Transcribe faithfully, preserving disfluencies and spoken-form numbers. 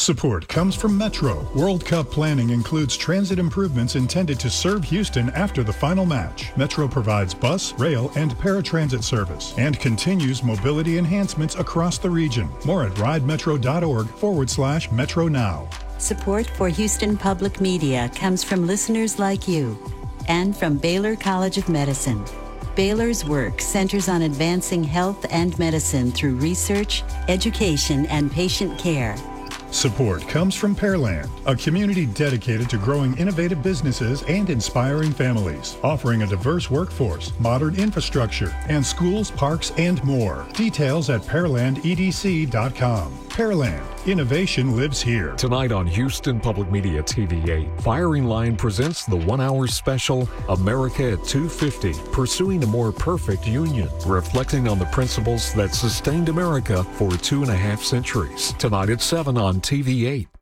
Support comes from Metro. World Cup planning includes transit improvements intended to serve Houston after the final match. Metro provides bus, rail, and paratransit service and continues mobility enhancements across the region. More at ridemetro.org forward slash Metro Now. Support for Houston Public Media comes from listeners like you and from Baylor College of Medicine. Baylor's work centers on advancing health and medicine through research, education, and patient care. Support comes from Pearland, a community dedicated to growing innovative businesses and inspiring families, offering a diverse workforce, modern infrastructure, and schools, parks, and more. Details at pearland e d c dot com. Pearland, innovation lives here. Tonight on Houston Public Media T V eight, Firing Line presents the one-hour special, America at two fifty, Pursuing a More Perfect Union, reflecting on the principles that sustained America for two and a half centuries. Tonight at seven on T V eight.